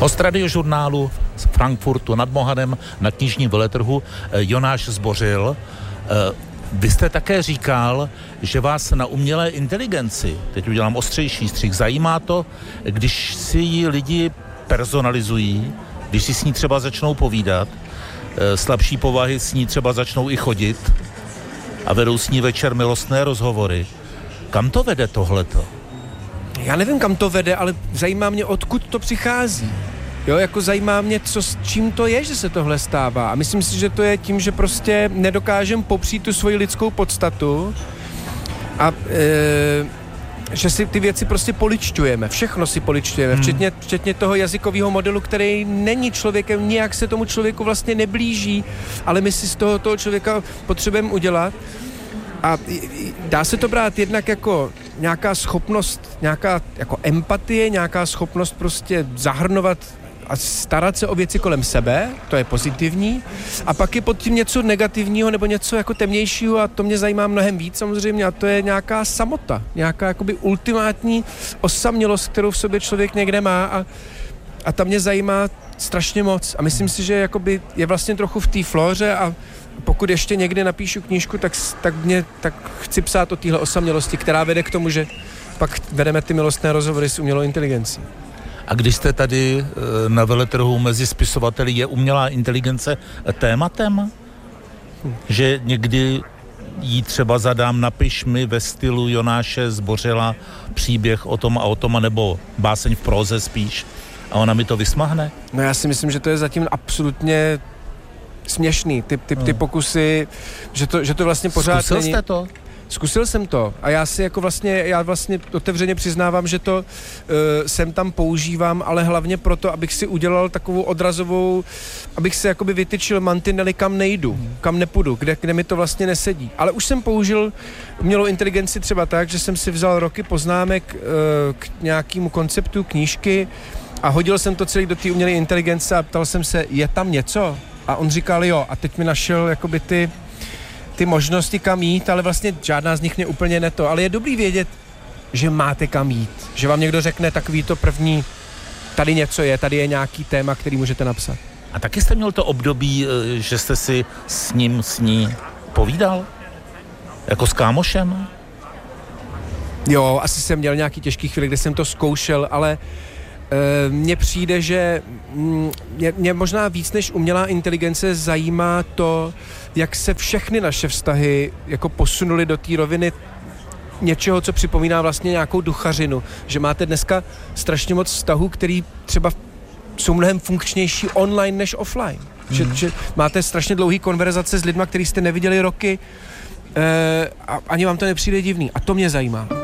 Host Radiožurnálu z Frankfurtu nad Mohanem na knižním veletrhu Jonáš Zbořil. Vy jste také říkal, že vás na umělé inteligenci, teď udělám ostřejší střih, zajímá to, když si ji lidi personalizují, když si s ní třeba začnou povídat, slabší povahy s ní třeba začnou i chodit a vedou s ní večer milostné rozhovory. Kam to vede tohleto? Já nevím, kam to vede, ale zajímá mě, odkud to přichází. Jo, jako zajímá mě, s čím to je, že se tohle stává. A myslím si, že to je tím, že prostě nedokážem popřít tu svoji lidskou podstatu a že si ty věci prostě poličťujeme. Všechno si poličťujeme, včetně toho jazykového modelu, který není člověkem, nějak se tomu člověku vlastně neblíží, ale my si z toho člověka potřebujeme udělat. A dá se to brát jednak jako nějaká schopnost, nějaká jako empatie, nějaká schopnost prostě zahrnovat a starat se o věci kolem sebe, to je pozitivní. A pak je pod tím něco negativního nebo něco jako temnějšího a to mě zajímá mnohem víc samozřejmě a to je nějaká samota, nějaká jakoby ultimátní osamělost, kterou v sobě člověk někde má a ta mě zajímá strašně moc. A myslím si, že jakoby je vlastně trochu v té flóře a pokud ještě někdy napíšu knížku, tak chci psát o téhle osamělosti, která vede k tomu, že pak vedeme ty milostné rozhovory s umělou inteligencí. A když jste tady na veletrhu mezi spisovateli, je umělá inteligence tématem? Že někdy jí třeba zadám, napiš mi ve stylu Jonáše Zbořila příběh o tom a o tom, nebo báseň v próze spíš, a ona mi to vysmahne? No já si myslím, že to je zatím absolutně směšný, ty pokusy, že to vlastně pořád Zkusil jste to? Zkusil jsem to a já vlastně otevřeně přiznávám, že to sem tam používám, ale hlavně proto, abych si udělal takovou odrazovou, abych se jakoby vytyčil mantinely, kam nejdu, kam nepůjdu, kde mi to vlastně nesedí. Ale už jsem použil umělou inteligenci třeba tak, že jsem si vzal roky poznámek k nějakému konceptu knížky a hodil jsem to celý do té umělé inteligence a ptal jsem se, je tam něco? A on říkal jo a teď mi našel jakoby ty možnosti kam jít, ale vlastně žádná z nich mě úplně neto. Ale je dobrý vědět, že máte kam jít. Že vám někdo řekne takový to první, tady něco je, tady je nějaký téma, který můžete napsat. A taky jste měl to období, že jste si s ní povídal? Jako s kámošem? Jo, asi jsem měl nějaký těžký chvíli, kde jsem to zkoušel, ale mně přijde, že mě možná víc než umělá inteligence zajímá to, jak se všechny naše vztahy jako posunuly do té roviny něčeho, co připomíná vlastně nějakou duchařinu. Že máte dneska strašně moc vztahů, který třeba jsou mnohem funkčnější online než offline. Že máte strašně dlouhý konverzace s lidma, který jste neviděli roky a ani vám to nepřijde divný. A to mě zajímá.